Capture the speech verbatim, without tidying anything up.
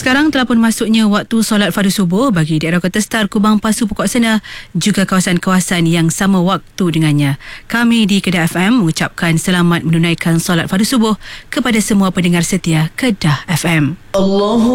Sekarang telah pun masuknya waktu solat fardu subuh bagi daerah Kota Star, Kubang, Pasu, Pokok Sena, juga kawasan-kawasan yang sama waktu dengannya. Kami di Kedah F M mengucapkan selamat menunaikan solat fardu subuh kepada semua pendengar setia Kedah F M. Allah